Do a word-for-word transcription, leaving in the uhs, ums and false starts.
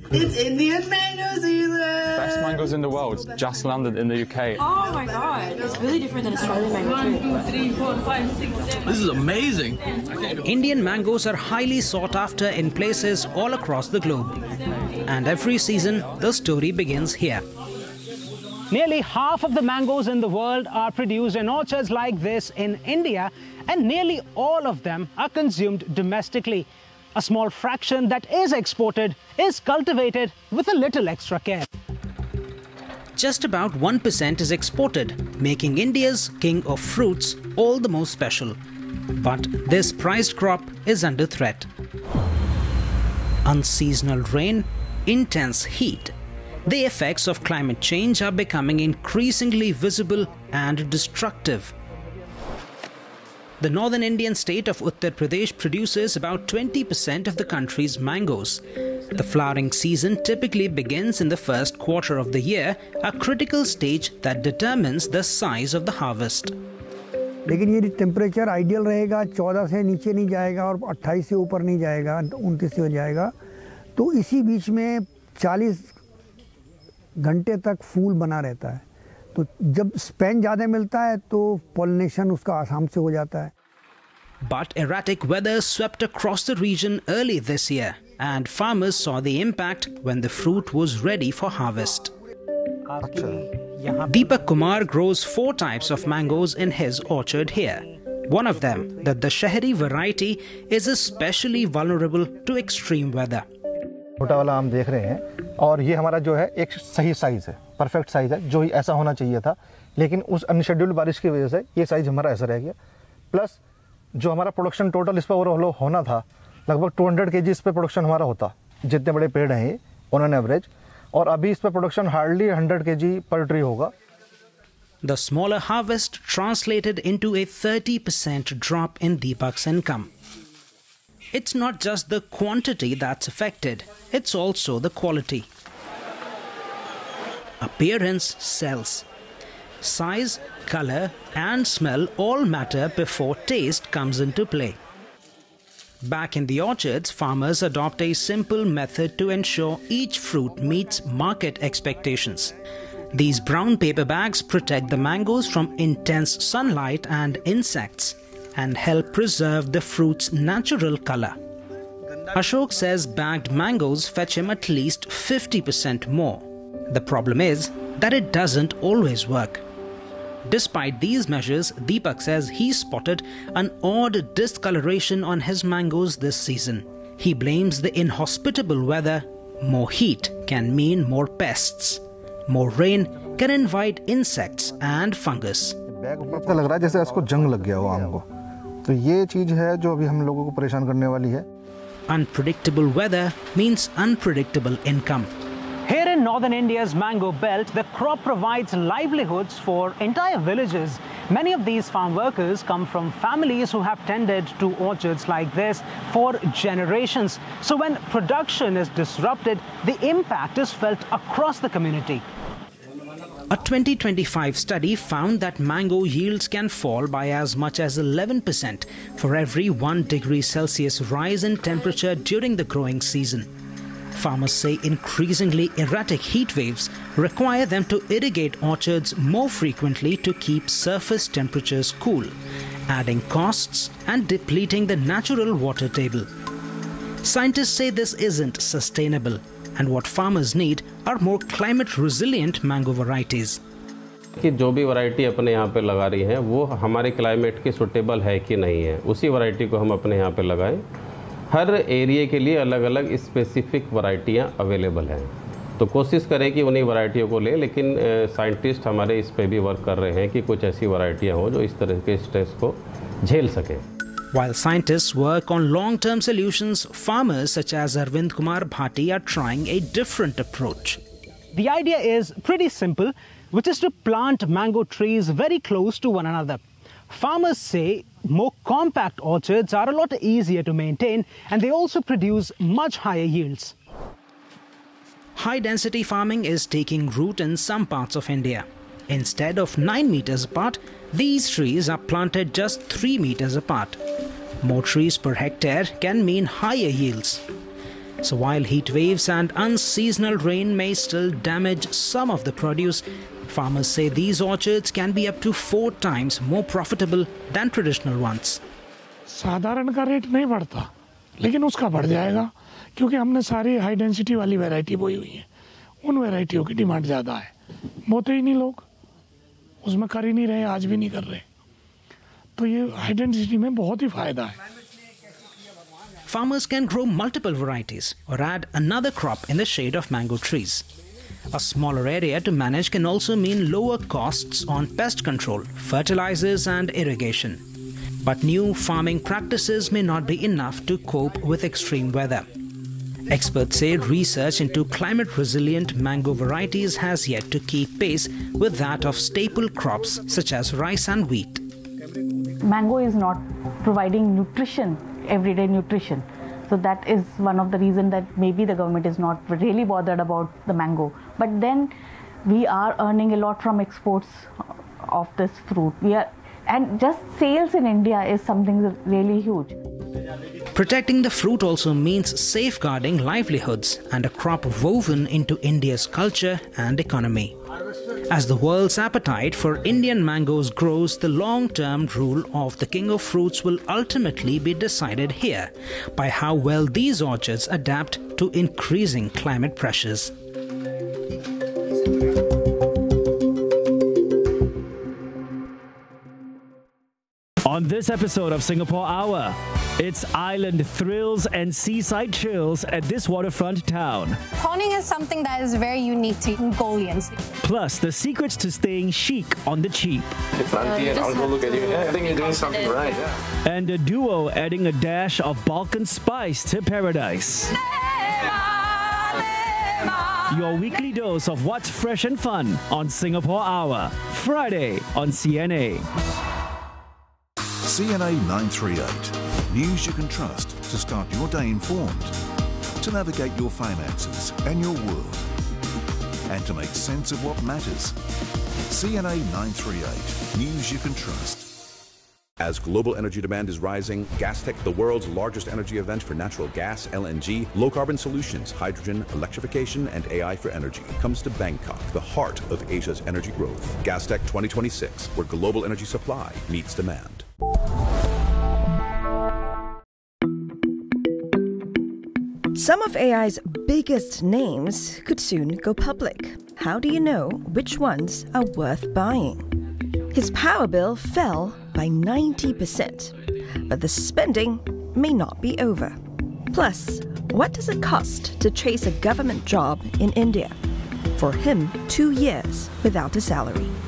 It's Indian mango season! Best mangoes in the world, just landed in the U K. Oh my god, it's really different than Australian mango too. This is amazing! Indian mangoes are highly sought after in places all across the globe. And every season, the story begins here. Nearly half of the mangoes in the world are produced in orchards like this in India, and nearly all of them are consumed domestically. A small fraction that is exported is cultivated with a little extra care. Just about one percent is exported, making India's king of fruits all the more special. But this prized crop is under threat. Unseasonal rain, intense heat. The effects of climate change are becoming increasingly visible and destructive. The northern Indian state of Uttar Pradesh produces about twenty percent of the country's mangoes. The flowering season typically begins in the first quarter of the year, a critical stage that determines the size of the harvest. लेकिन ये temperature ideal रहेगा, चौदह से नीचे नहीं जाएगा और अट्ठाईस से ऊपर नहीं जाएगा, उनतीस से हो जाएगा, तो इसी बीच में चालीस घंटे तक फूल बना रहता है. तो जब स्पेन ज़्यादा मिलता है तो पॉलिनेशन उसका आसाम से हो जाता है. But erratic weather swept across the region early this year, and farmers saw the impact when the fruit was ready for harvest. Deepak Kumar grows four types of mangoes in his orchard here. One of them, the Dashehri variety, is especially vulnerable to extreme weather. छोटा वाला आम देख रहे हैं और ये हमारा जो है एक सही साइज है, परफेक्ट साइज है, जो ऐसा होना चाहिए था, लेकिन उस अनशेड्यूल्ड बारिश की वजह से ये साइज हमारा ऐसा रह गया. प्लस जो हमारा प्रोडक्शन टोटल इस पर ओवरऑल होना था, लगभग दो सौ केजी इस पे प्रोडक्शन हमारा होता, जितने बड़े पेड़ हैं ये ऑन एन एवरेज, और अभी इस पे production hardly one hundred KG पर ट्री होगा. The smaller harvest translated into a thirty percent drop in Deepak's income. It's not just the quantity that's affected, it's also the quality. Appearance sells. Size, color, and smell all matter before taste comes into play. Back in the orchards, farmers adopt a simple method to ensure each fruit meets market expectations. These brown paper bags protect the mangoes from intense sunlight and insects and help preserve the fruit's natural color. Ashok says bagged mangoes fetch him at least fifty percent more. The problem is that it doesn't always work. Despite these measures, Deepak says he spotted an odd discoloration on his mangoes this season. He blames the inhospitable weather. More heat can mean more pests. More rain can invite insects and fungus. Bag ऊपर लग रहा है जैसे इसको जंग लग गया हो आम को. तो ये चीज है जो अभी हम लोगों को परेशान करने वाली है. Unpredictable weather means unpredictable income. Here in northern India's mango belt, the crop provides livelihoods for entire villages. Many of these farm workers come from families who have tended to orchards like this for generations. So when production is disrupted, the impact is felt across the community. A twenty twenty-five study found that mango yields can fall by as much as eleven percent for every one degree Celsius rise in temperature during the growing season. Farmers say increasingly erratic heat waves require them to irrigate orchards more frequently to keep surface temperatures cool, adding costs and depleting the natural water table. Scientists say this isn't sustainable, and what farmers need are more climate-resilient mango varieties. कि जो भी variety अपने यहाँ पे लगा रही है वो हमारे क्लाइमेट के सूटेबल है कि नहीं है, उसी वैरायटी को हम अपने यहाँ पे लगाएं. हर एरिया के लिए अलग अलग स्पेसिफिक वैरायटियाँ अवेलेबल हैं, तो कोशिश करें कि उन्हीं वैरायटियों को लें. लेकिन साइंटिस्ट हमारे इस पे भी वर्क कर रहे हैं कि कुछ ऐसी वैरायटियाँ हो जो इस तरह के स्ट्रेस को झेल सकें. While scientists work on long-term solutions, farmers such as Arvind Kumar Bhati are trying a different approach. The idea is pretty simple, which is to plant mango trees very close to one another. Farmers say more compact orchards are a lot easier to maintain, and they also produce much higher yields. High-density farming is taking root in some parts of India. Instead of nine meters apart, these trees are planted just three meters apart. More trees per hectare can mean higher yields. So while heat waves and unseasonal rain may still damage some of the produce, farmers say these orchards can be up to four times more profitable than traditional ones. साधारण का rate नहीं बढ़ता, लेकिन उसका बढ़ जाएगा क्योंकि हमने सारी हाई डेंसिटी वाली वैरायटी बोई हुई है. उन वैरायटियों की डिमांड ज़्यादा है. बोते ही नहीं लोग, उसमें कर ही नहीं रहे, आज भी नहीं कर रहे. तो ये हाई डेंसिटी में बहुत ही फायदा है. Farmers can grow multiple varieties or add another crop in the shade of mango trees. A smaller area to manage can also mean lower costs on pest control, fertilizers and irrigation. But new farming practices may not be enough to cope with extreme weather. Experts say research into climate-resilient mango varieties has yet to keep pace with that of staple crops such as rice and wheat. Mango is not providing nutrition, everyday nutrition. So that is one of the reasons that maybe the government is not really bothered about the mango. But then we are earning a lot from exports of this fruit. We are, and just sales in India is something really huge. Protecting the fruit also means safeguarding livelihoods and a crop woven into India's culture and economy. As the world's appetite for Indian mangoes grows, the long-term rule of the king of fruits will ultimately be decided here by how well these orchards adapt to increasing climate pressures. On this episode of Singapore Hour, it's island thrills and seaside chills at this waterfront town. Prawning is something that is very unique to Mongolians. Plus, the secrets to staying chic on the cheap. If Auntie and Uncle look at you, I think you're doing something right. Yeah. And a duo adding a dash of Balkan spice to paradise. Your weekly dose of what's fresh and fun on Singapore Hour, Friday on C N A. C N A nine thirty-eight. News you can trust to start your day informed, to navigate your finances and your world, and to make sense of what matters. C N A nine thirty-eight. News you can trust. As global energy demand is rising, Gastech, the world's largest energy event for natural gas, L N G, low-carbon solutions, hydrogen, electrification, and A I for energy, comes to Bangkok, the heart of Asia's energy growth. Gastech twenty twenty-six, where global energy supply meets demand. Some of A I's biggest names could soon go public. How do you know which ones are worth buying? His power bill fell by ninety percent, but the spending may not be over. Plus, what does it cost to chase a government job in India? For him, two years without a salary.